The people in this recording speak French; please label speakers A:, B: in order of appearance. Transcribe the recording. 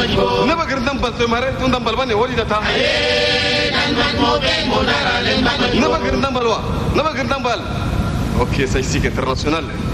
A: Naba gerdam bal to mare tun dam bal bane wori data. Naba gerdam balwa. Naba gerdam bal. Ok, ça ici international.